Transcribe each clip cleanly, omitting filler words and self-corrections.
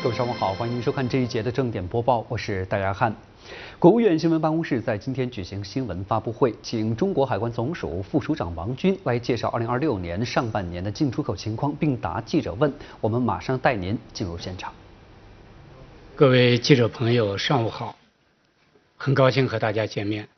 各位上午好，欢迎收看这一节的正点播报，我是戴亚汉。国务院新闻办公室在今天举行新闻发布会，请中国海关总署副署长王军来介绍2026年上半年的进出口情况，并答记者问。我们马上带您进入现场。 各位记者朋友，上午好，很高兴和大家见面。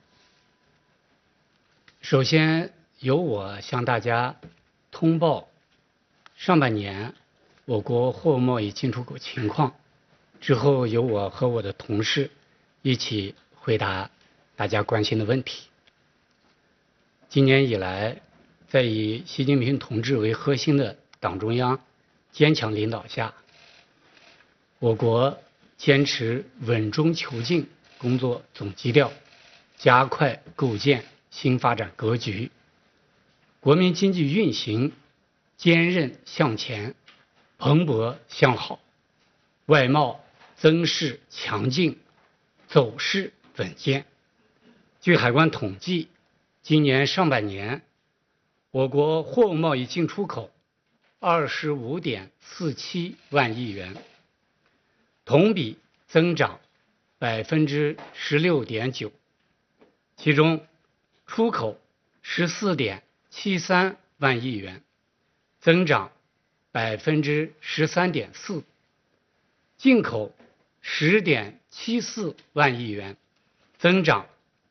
首先由我向大家通报上半年我国货物贸易进出口情况，之后由我和我的同事一起回答大家关心的问题。今年以来，在以习近平同志为核心的党中央坚强领导下，我国坚持稳中求进工作总基调，加快构建新发展格局，国民经济运行坚韧向前，蓬勃向好，外贸增势强劲，走势稳健。据海关统计，今年上半年，我国货物贸易进出口25.47万亿元，同比增长16.9%，其中出口14.73万亿元，增长13.4%，进口10.74万亿元，增长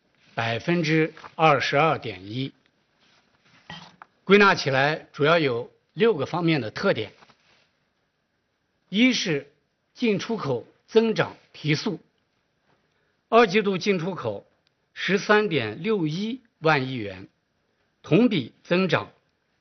22.1%。归纳起来，主要有6个方面的特点：一是进出口增长提速，二季度进出口13.61万亿元，同比增长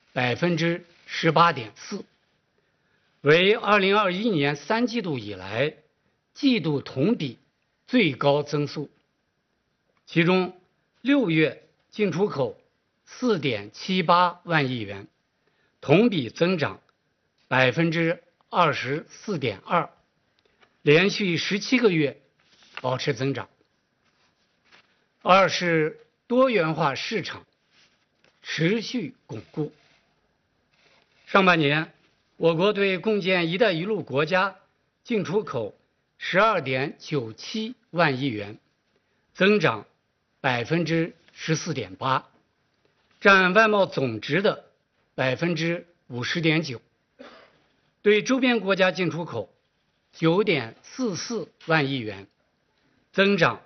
18.4%，为2021年3季度以来季度同比最高增速。其中6月进出口4.78万亿元，同比增长24.2%，连续17个月保持增长。二是多元化市场持续巩固。上半年，我国对共建“一带一路”国家进出口12.97万亿元，增长14.8%，占外贸总值的50.9%。对周边国家进出口9.44万亿元，增长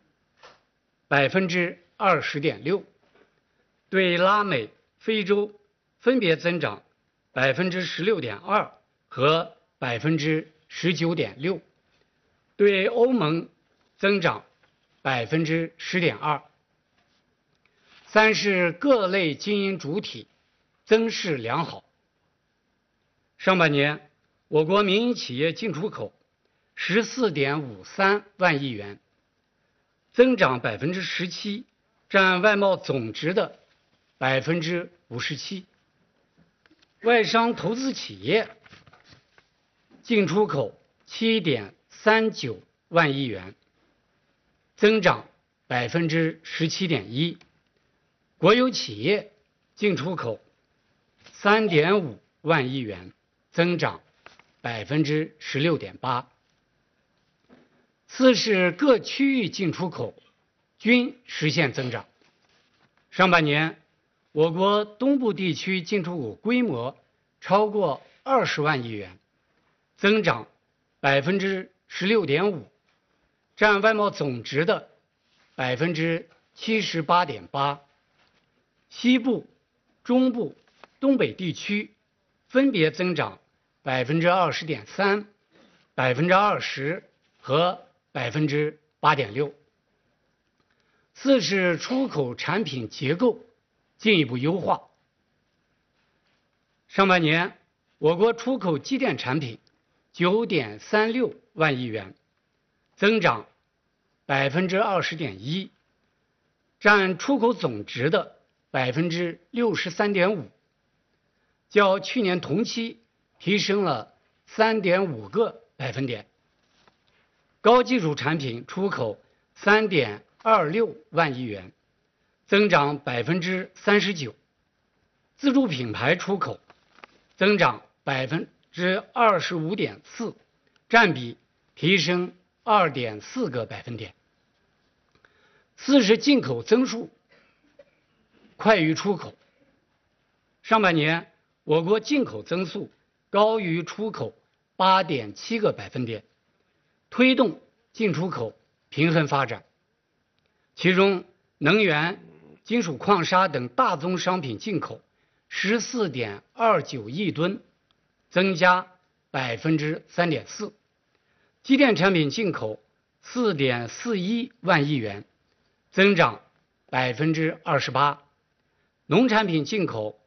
20.6%，对拉美、非洲分别增长16.2%和19.6%，对欧盟增长10.2%。三是各类经营主体增势良好。上半年，我国民营企业进出口14.53万亿元，增长17%，占外贸总值的57%。外商投资企业进出口7.39万亿元，增长17.1%。国有企业进出口3.5万亿元，增长16.8%。四是各区域进出口均实现增长。上半年，我国东部地区进出口规模超过20万亿元，增长16.5%，占外贸总值的78.8%。西部、中部、东北地区分别增长20.3%、20%和8.6%。四是出口产品结构进一步优化。上半年，我国出口机电产品9.36万亿元，增长20.1%，占出口总值的63.5%，较去年同期提升了3.5个百分点。高技术产品出口3.26万亿元，增长39%。自主品牌出口增长25.4%， 占比提升2.4个百分点。四是进口增速快于出口。上半年我国进口增速高于出口8.7个百分点，推动进出口平衡发展。其中，能源、金属矿砂等大宗商品进口14.29亿吨，增加3.4%；机电产品进口4.41万亿元，增长28%；农产品进口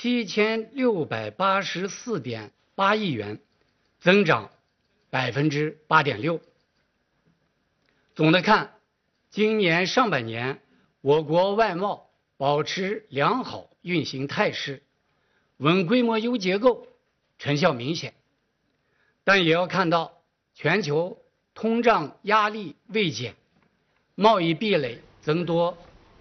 7684.8亿元，增长8.6%。总的看，今年上半年我国外贸保持良好运行态势，稳规模优结构成效明显。但也要看到全球通胀压力未减，贸易壁垒增多。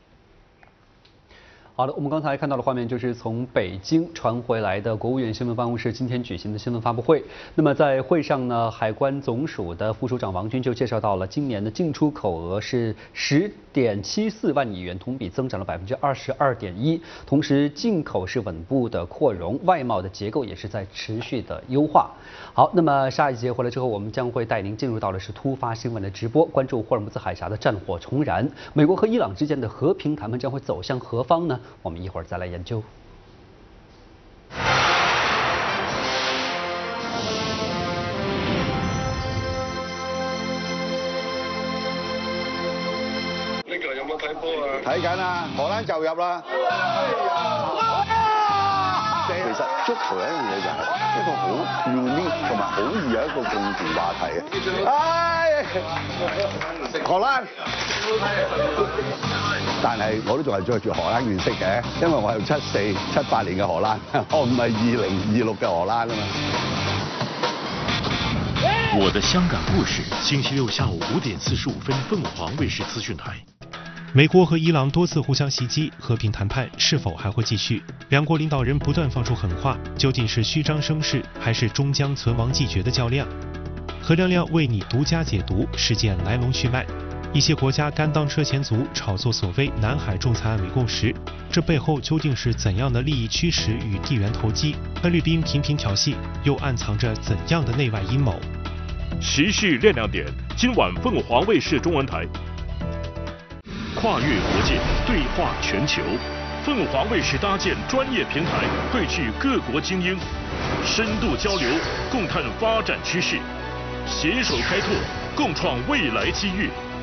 好的，我们刚才看到的画面就是从北京传回来的国务院新闻办公室今天举行的新闻发布会。那么在会上呢，海关总署的副署长王军就介绍到了，今年的进出口额是10.74万亿元，同比增长了22.1%。同时，进口是稳步的扩容，外贸的结构也是在持续的优化。好，那么下一节回来之后，我们将会带您进入到的是突发新闻的直播，关注霍尔木兹海峡的战火重燃，美国和伊朗之间的和平谈判将会走向何方呢？我们一会儿再来研究。 呢個有冇睇波啊？ 睇緊啊，荷蘭就入啦。其實足球有一樣嘢就係一個好 unique 同埋好易有一個共同話題嘅。荷蘭，但係我都仲係着住荷蘭原色嘅，因為我係74、78年嘅荷蘭，我唔係2026嘅荷蘭啊嘛。 我的香港故事，星期六下午5點45分，鳳凰衛視資訊台。 美国和伊朗多次互相袭击，和平谈判是否还会继续？两国领导人不断放出狠话，究竟是虚张声势，还是终将存亡继绝的较量？何亮亮为你独家解读事件来龙去脉。一些国家甘当车前卒，炒作所谓南海仲裁案伪共识，这背后究竟是怎样的利益驱使与地缘投机？菲律宾频频挑衅，又暗藏着怎样的内外阴谋？ 时事亮亮点，今晚凤凰卫视中文台。跨越国界，对话全球，凤凰卫视搭建专业平台，汇聚各国精英，深度交流，共探发展趋势，携手开拓，共创未来机遇。